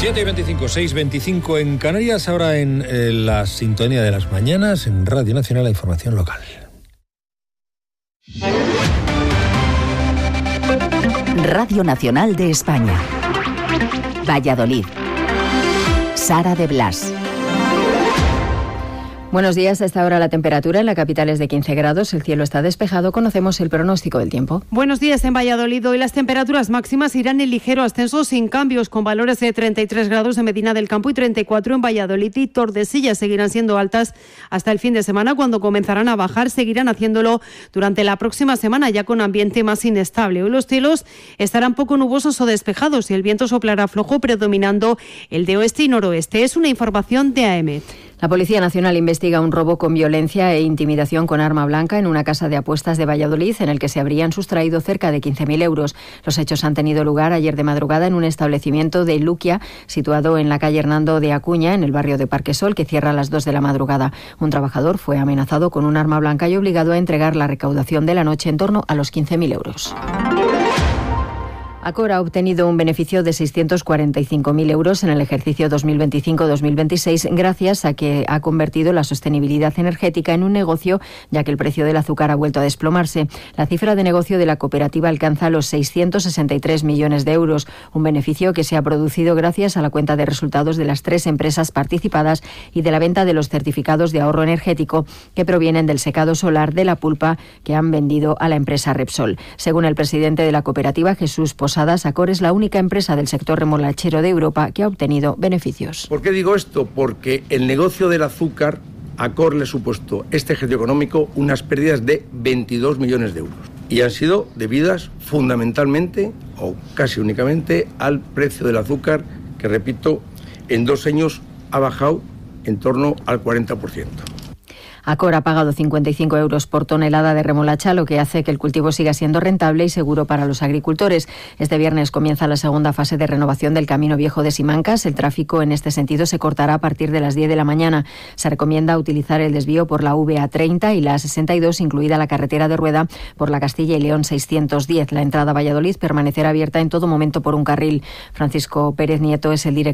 7:25, 6:25 en Canarias, ahora en la sintonía de las mañanas, en Radio Nacional, la información local. Radio Nacional de España. Valladolid. Sara de Blas. Buenos días. A esta hora la temperatura en la capital es de 15 grados. El cielo está despejado. Conocemos el pronóstico del tiempo. Buenos días en Valladolid. Hoy las temperaturas máximas irán en ligero ascenso sin cambios, con valores de 33 grados en Medina del Campo y 34 en Valladolid y Tordesillas. Seguirán siendo altas hasta el fin de semana, cuando comenzarán a bajar. Seguirán haciéndolo durante la próxima semana, ya con ambiente más inestable. Hoy los cielos estarán poco nubosos o despejados y el viento soplará flojo, predominando el de oeste y noroeste. Es una información de AEMET. La Policía Nacional investiga un robo con violencia e intimidación con arma blanca en una casa de apuestas de Valladolid, en el que se habrían sustraído cerca de 15.000 euros. Los hechos han tenido lugar ayer de madrugada en un establecimiento de Luquia, situado en la calle Hernando de Acuña, en el barrio de Parquesol, que cierra a las 2 de la madrugada. Un trabajador fue amenazado con un arma blanca y obligado a entregar la recaudación de la noche, en torno a los 15.000 euros. Acor ha obtenido un beneficio de 645.000 euros en el ejercicio 2025-2026 gracias a que ha convertido la sostenibilidad energética en un negocio, ya que el precio del azúcar ha vuelto a desplomarse. La cifra de negocio de la cooperativa alcanza los 663 millones de euros, un beneficio que se ha producido gracias a la cuenta de resultados de las 3 empresas participadas y de la venta de los certificados de ahorro energético que provienen del secado solar de la pulpa que han vendido a la empresa Repsol. Según el presidente de la cooperativa, Jesús Posadas, Acor es la única empresa del sector remolachero de Europa que ha obtenido beneficios. ¿Por qué digo esto? Porque el negocio del azúcar, Acor le ha supuesto este ejercicio económico unas pérdidas de 22 millones de euros. Y han sido debidas fundamentalmente, o casi únicamente, al precio del azúcar, que, repito, en 2 años ha bajado en torno al 40%. Acor ha pagado 55 euros por tonelada de remolacha, lo que hace que el cultivo siga siendo rentable y seguro para los agricultores. Este viernes comienza la segunda fase de renovación del Camino Viejo de Simancas. El tráfico en este sentido se cortará a partir de las 10 de la mañana. Se recomienda utilizar el desvío por la VA30 y la A62, incluida la carretera de Rueda, por la Castilla y León 610. La entrada a Valladolid permanecerá abierta en todo momento por un carril. Francisco Pérez Nieto es el director